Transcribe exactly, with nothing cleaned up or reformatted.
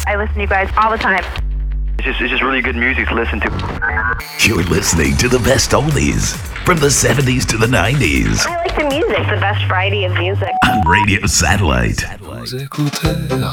I listen to you guys all the time. It's just, it's just really good music to listen to. You're listening to the best oldies from the seventies to the nineties. I like the music, the best variety of music. On Radio Satellite. Vous écoutez